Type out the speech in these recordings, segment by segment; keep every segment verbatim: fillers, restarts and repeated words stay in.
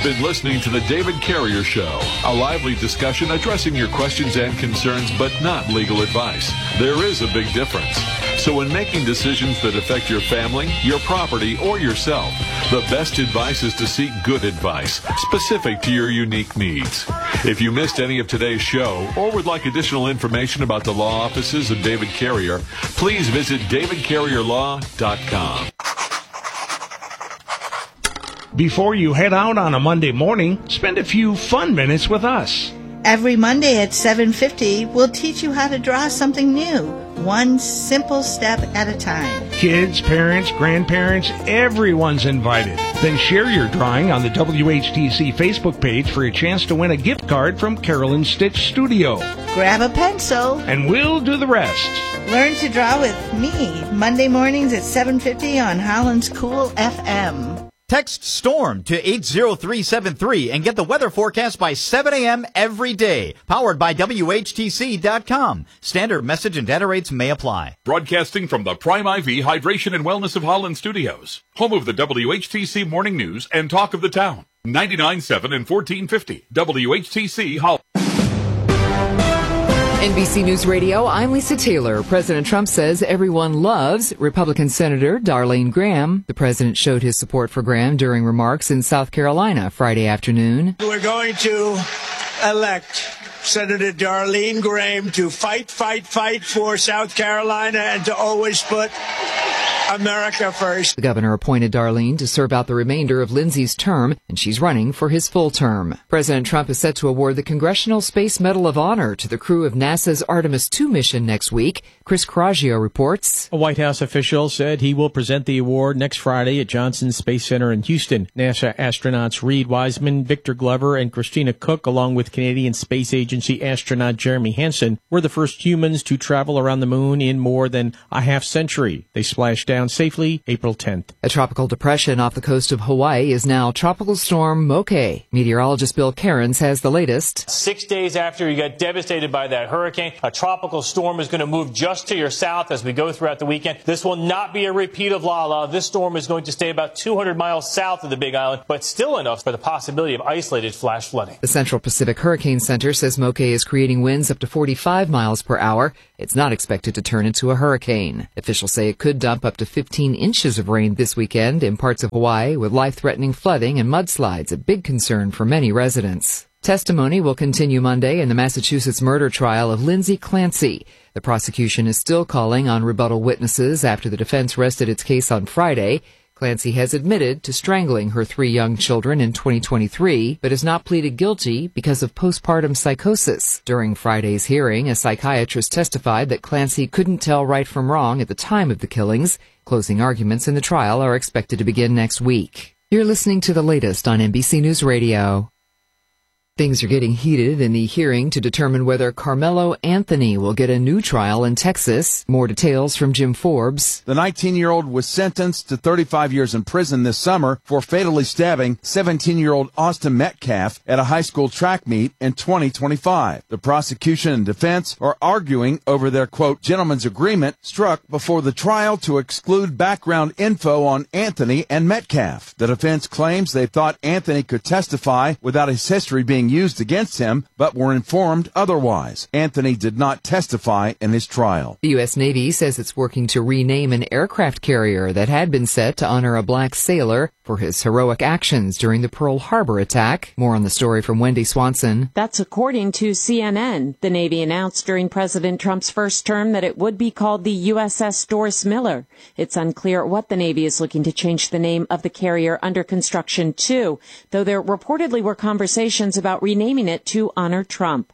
been listening to The David Carrier Show, a lively discussion addressing your questions and concerns, but not legal advice. There is a big difference. So when making decisions that affect your family, your property, or yourself, the best advice is to seek good advice, specific to your unique needs. If you missed any of today's show, or would like additional information about the law offices of David Carrier, please visit david carrier law dot com. Before you head out on a Monday morning, spend a few fun minutes with us. Every Monday at seven fifty, we'll teach you how to draw something new, one simple step at a time. Kids, parents, grandparents, everyone's invited. Then share your drawing on the W H T C Facebook page for a chance to win a gift card from Carolyn Stitch Studio. Grab a pencil, and we'll do the rest. Learn to draw with me, Monday mornings at seven fifty on Holland's Cool F M. Text STORM to eight zero three seven three and get the weather forecast by seven a.m. every day. Powered by W H T C dot com. Standard message and data rates may apply. Broadcasting from the Prime I V Hydration and Wellness of Holland Studios. Home of the W H T C Morning News and Talk of the Town. ninety-nine point seven and fourteen fifty. W H T C Holland. N B C News Radio, I'm Lisa Taylor. President Trump says everyone loves Republican Senator Darlene Graham. The president showed his support for Graham during remarks in South Carolina Friday afternoon. We're going to elect Senator Darlene Graham to fight, fight, fight for South Carolina and to always put America first. The governor appointed Darlene to serve out the remainder of Lindsay's term, and she's running for his full term. President Trump is set to award the Congressional Space Medal of Honor to the crew of NASA's Artemis two mission next week. Chris Coraggio reports. A White House official said he will present the award next Friday at Johnson Space Center in Houston. NASA astronauts Reed Wiseman, Victor Glover, and Christina Cook, along with Canadian Space Agency astronaut Jeremy Hansen, were the first humans to travel around the moon in more than a half century. They splashed down safely April tenth. A tropical depression off the coast of Hawaii is now Tropical Storm Moke. Meteorologist Bill Cairns has the latest. Six days after you got devastated by that hurricane, a tropical storm is going to move just to your south as we go throughout the weekend. This will not be a repeat of Lala. This storm is going to stay about two hundred miles south of the Big Island, but still enough for the possibility of isolated flash flooding. The Central Pacific Hurricane Center says Moke is creating winds up to forty-five miles per hour. It's not expected to turn into a hurricane. Officials say it could dump up to fifteen inches of rain this weekend in parts of Hawaii, with life-threatening flooding and mudslides a big concern for many residents. Testimony will continue Monday in the Massachusetts murder trial of Lindsay Clancy. The prosecution is still calling on rebuttal witnesses after the defense rested its case on Friday. Clancy has admitted to strangling her three young children in twenty twenty-three, but has not pleaded guilty because of postpartum psychosis. During Friday's hearing, a psychiatrist testified that Clancy couldn't tell right from wrong at the time of the killings. Closing arguments in the trial are expected to begin next week. You're listening to the latest on N B C News Radio. Things are getting heated in the hearing to determine whether Carmelo Anthony will get a new trial in Texas. More details from Jim Forbes. The nineteen-year-old was sentenced to thirty-five years in prison this summer for fatally stabbing seventeen-year-old Austin Metcalf at a high school track meet in twenty twenty-five. The prosecution and defense are arguing over their, quote, gentleman's agreement struck before the trial to exclude background info on Anthony and Metcalf. The defense claims they thought Anthony could testify without his history being used against him, but were informed otherwise. Anthony did not testify in his trial. The U S Navy says it's working to rename an aircraft carrier that had been set to honor a black sailor for his heroic actions during the Pearl Harbor attack. More on the story from Wendy Swanson. That's according to C N N. The Navy announced during President Trump's first term that it would be called the U S S Doris Miller. It's unclear what the Navy is looking to change the name of the carrier under construction to, though there reportedly were conversations about renaming it to honor Trump.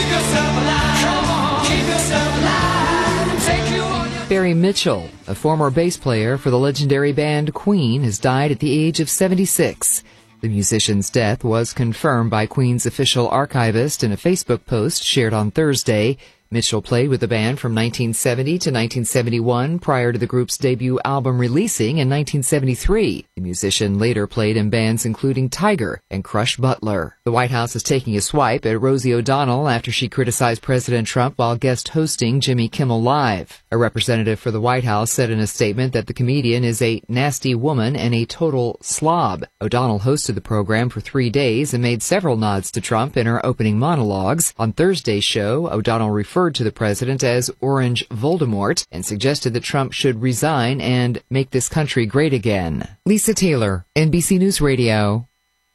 Barry Mitchell, a former bass player for the legendary band Queen, has died at the age of seventy-six. The musician's death was confirmed by Queen's official archivist in a Facebook post shared on Thursday. Mitchell played with the band from nineteen seventy to nineteen seventy-one prior to the group's debut album releasing in nineteen seventy-three. The musician later played in bands including Tiger and Crush Butler. The White House is taking a swipe at Rosie O'Donnell after she criticized President Trump while guest hosting Jimmy Kimmel Live. A representative for the White House said in a statement that the comedian is a nasty woman and a total slob. O'Donnell hosted the program for three days and made several nods to Trump in her opening monologues. On Thursday's show, O'Donnell referred to the president as Orange Voldemort and suggested that Trump should resign and make this country great again. Lisa Taylor, N B C News Radio.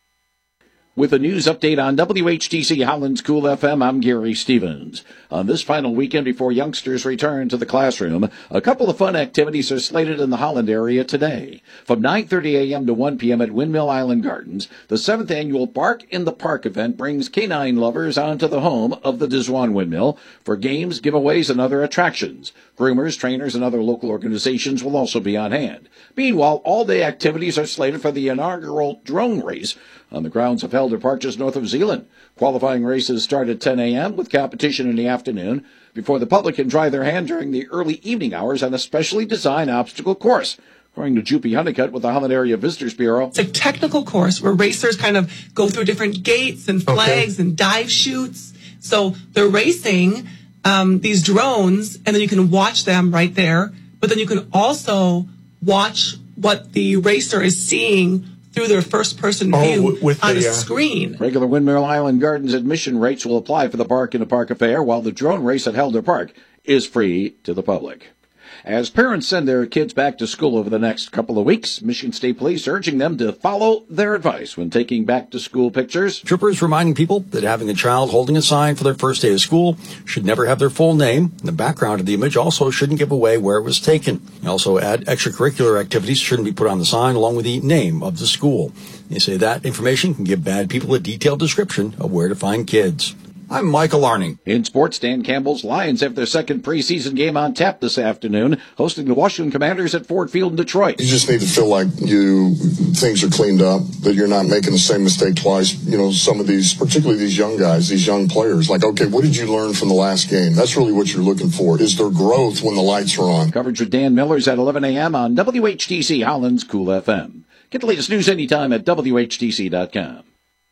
With a news update on W H T C Holland's Cool F M, I'm Gary Stevens. On this final weekend before youngsters return to the classroom, a couple of fun activities are slated in the Holland area today. From nine thirty a.m. to one p.m. at Windmill Island Gardens, the seventh annual Bark in the Park event brings canine lovers onto the home of the Dizwan Windmill for games, giveaways, and other attractions. Groomers, trainers, and other local organizations will also be on hand. Meanwhile, all-day activities are slated for the inaugural drone race on the grounds of Helder Park just north of Zeeland. Qualifying races start at ten a.m. with competition in the afternoon before the public can try their hand during the early evening hours on a specially designed obstacle course. According to Juppie Honeycutt with the Holland Area Visitors Bureau, it's a technical course where racers kind of go through different gates and flags okay. and dive chutes. So they're racing um, these drones, and then you can watch them right there. But then you can also watch what the racer is seeing through their first-person view oh, with on the, a screen. Uh, regular Windmill Island Gardens admission rates will apply for the Bark in the Park affair, while the drone race at Helder Park is free to the public. As parents send their kids back to school over the next couple of weeks, Michigan State Police urging them to follow their advice when taking back-to-school pictures. Troopers reminding people that having a child holding a sign for their first day of school should never have their full name. The background of the image also shouldn't give away where it was taken. They also add extracurricular activities shouldn't be put on the sign along with the name of the school. They say that information can give bad people a detailed description of where to find kids. I'm Michael Arning. In sports, Dan Campbell's Lions have their second preseason game on tap this afternoon, hosting the Washington Commanders at Ford Field in Detroit. You just need to feel like you things are cleaned up, that you're not making the same mistake twice. You know, some of these, particularly these young guys, these young players, like, okay, what did you learn from the last game? That's really what you're looking for. Is there growth when the lights are on? Coverage with Dan Millers at eleven a.m. on W H T C Holland's Cool F M. Get the latest news anytime at W H T C dot com.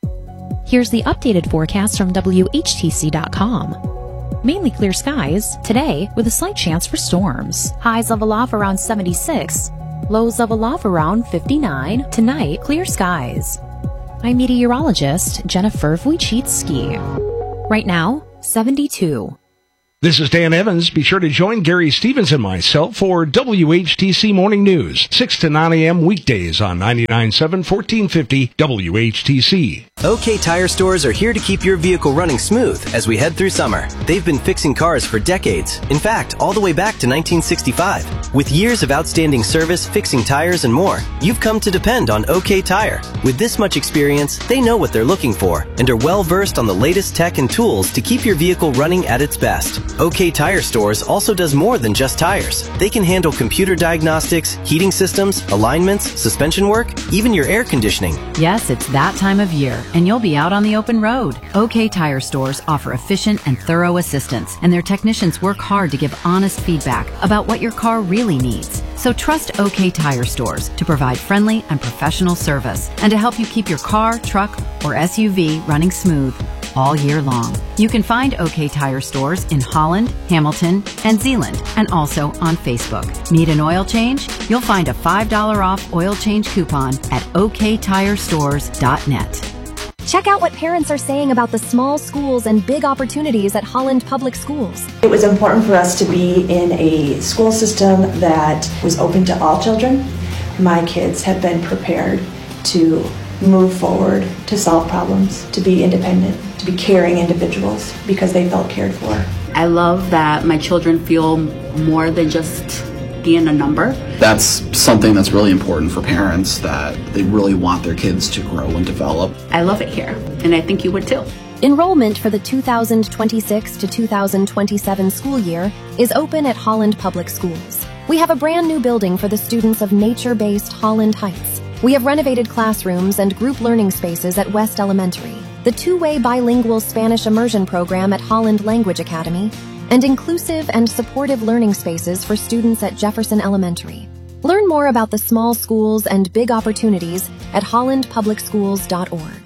Here's the updated forecast from W H T C dot com. Mainly clear skies today with a slight chance for storms. Highs level off around seventy-six. Lows level off around fifty-nine. Tonight, clear skies. I'm meteorologist Jennifer Wojcicki. Right now, seventy-two. This is Dan Evans. Be sure to join Gary Stevens and myself for W H T C Morning News, six to nine a.m. weekdays on ninety-nine point seven, fourteen fifty W H T C. OK Tire Stores are here to keep your vehicle running smooth as we head through summer. They've been fixing cars for decades. In fact, all the way back to nineteen sixty-five. With years of outstanding service, fixing tires, and more, you've come to depend on OK Tire. With this much experience, they know what they're looking for and are well versed on the latest tech and tools to keep your vehicle running at its best. OK Tire Stores also does more than just tires. They can handle computer diagnostics, heating systems, alignments, suspension work, even your air conditioning. Yes, it's that time of year, and you'll be out on the open road. OK Tire Stores offer efficient and thorough assistance, and their technicians work hard to give honest feedback about what your car really needs. So trust OK Tire Stores to provide friendly and professional service and to help you keep your car, truck, or S U V running smooth all year long. You can find OK Tire Stores in Holland, Hamilton, and Zeeland, and also on Facebook. Need an oil change? You'll find a five dollars off oil change coupon at O K tire stores dot net. Check out what parents are saying about the small schools and big opportunities at Holland Public Schools. It was important for us to be in a school system that was open to all children. My kids have been prepared to move forward, to solve problems, to be independent, to be caring individuals because they felt cared for. I love that my children feel more than just being a number. That's something that's really important for parents, that they really want their kids to grow and develop. I love it here, and I think you would too. Enrollment for the two thousand twenty-six to two thousand twenty-seven school year is open at Holland Public Schools. We have a brand new building for the students of nature-based Holland Heights. We have renovated classrooms and group learning spaces at West Elementary, the two-way bilingual Spanish immersion program at Holland Language Academy, and inclusive and supportive learning spaces for students at Jefferson Elementary. Learn more about the small schools and big opportunities at holland public schools dot org.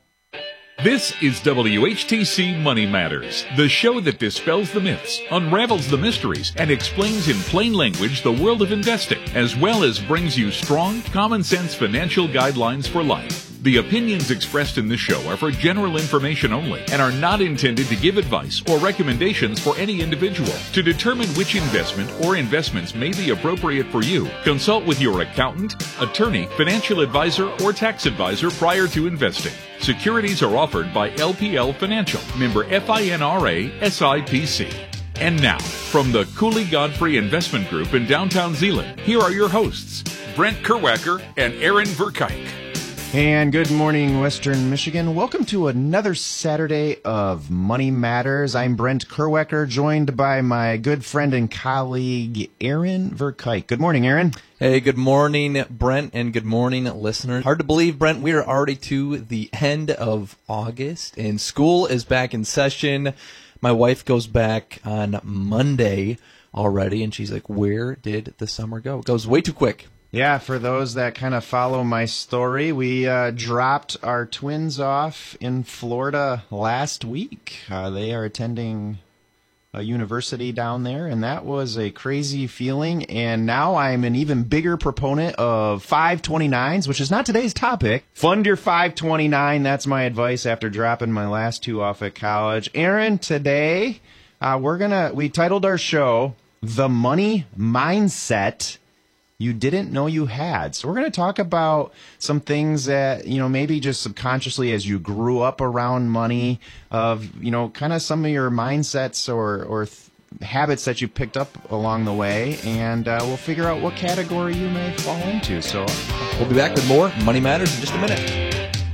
This is W H T C Money Matters, the show that dispels the myths, unravels the mysteries, and explains in plain language the world of investing, as well as brings you strong, common-sense financial guidelines for life. The opinions expressed in this show are for general information only and are not intended to give advice or recommendations for any individual. To determine which investment or investments may be appropriate for you, consult with your accountant, attorney, financial advisor, or tax advisor prior to investing. Securities are offered by L P L Financial, member FINRA S I P C. And now, from the Cooley Godfrey Investment Group in downtown Zeeland, here are your hosts, Brent Kerwacker and Aaron Verkuyk. And good morning, Western Michigan. Welcome to another Saturday of Money Matters. I'm Brent Kerwacker, joined by my good friend and colleague, Aaron Verkuyk. Good morning, Aaron. Hey, good morning, Brent, and good morning, listeners. Hard to believe, Brent, we are already to the end of August, and school is back in session. My wife goes back on Monday already, and she's like, where did the summer go? It goes way too quick. Yeah, for those that kind of follow my story, we uh, dropped our twins off in Florida last week. Uh, they are attending a university down there, and that was a crazy feeling. And now I'm an even bigger proponent of five twenty-nines, which is not today's topic. Fund your five twenty-nine. That's my advice after dropping my last two off at college. Aaron, today uh, we're gonna we titled our show "The Money Mindset You Didn't Know You Had." So we're going to talk about some things that, you know, maybe just subconsciously as you grew up around money, of, you know, kind of some of your mindsets or, or th- habits that you picked up along the way. And uh, we'll figure out what category you may fall into. So we'll be back with more Money Matters in just a minute.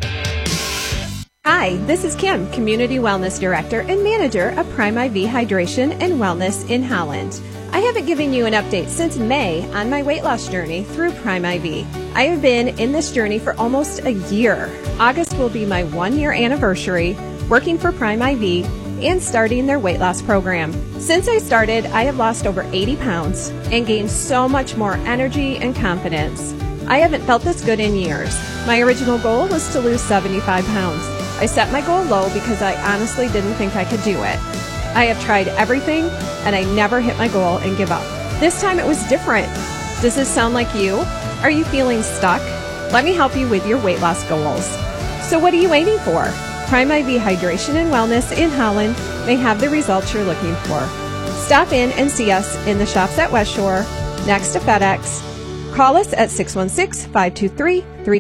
Hi, this is Kim, Community Wellness Director and Manager of Prime I V Hydration and Wellness in Holland. I haven't given you an update since May on my weight loss journey through Prime I V. I have been in this journey for almost a year. August will be my one-year anniversary working for Prime I V and starting their weight loss program. Since I started, I have lost over eighty pounds and gained so much more energy and confidence. I haven't felt this good in years. My original goal was to lose seventy-five pounds. I set my goal low because I honestly didn't think I could do it. I have tried everything, and I never hit my goal and give up. This time it was different. Does this sound like you? Are you feeling stuck? Let me help you with your weight loss goals. So what are you waiting for? Prime I V Hydration and Wellness in Holland may have the results you're looking for. Stop in and see us in the shops at West Shore, next to FedEx. Call us at six one six, five two three, three